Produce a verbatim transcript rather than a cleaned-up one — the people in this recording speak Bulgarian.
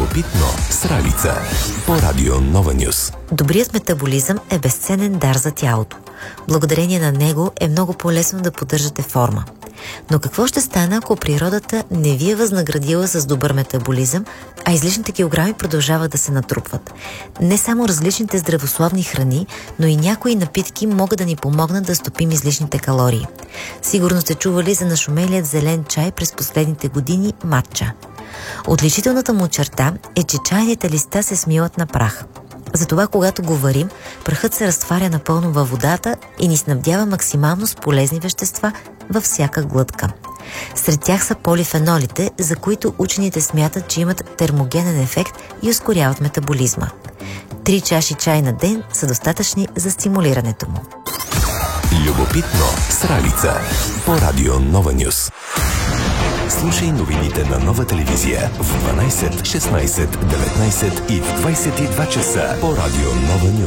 Любопитно с Ралица по Радио Нова Нюс. Добрият метаболизъм е безценен дар за тялото. Благодарение на него е много по-лесно да поддържате форма. Но какво ще стане, ако природата не ви е възнаградила с добър метаболизъм, а излишните килограми продължават да се натрупват? Не само различните здравословни храни, но и някои напитки могат да ни помогнат да стопим излишните калории. Сигурно сте чували за нашумелият зелен чай през последните години матча. Отличителната му черта е, че чайните листа се смилат на прах. Затова, когато го варим, прахът се разтваря напълно във водата и ни снабдява максимално с полезни вещества във всяка глътка. Сред тях са полифенолите, за които учените смятат, че имат термогенен ефект и ускоряват метаболизма. Три чаши чай на ден са достатъчни за стимулирането му. Любопитно с Ралица по Радио Нова Нюс. Слушай новините на Нова телевизия в дванайсет, шестнайсет, деветнайсет и в двайсет и два часа по Радио Нова Нюс.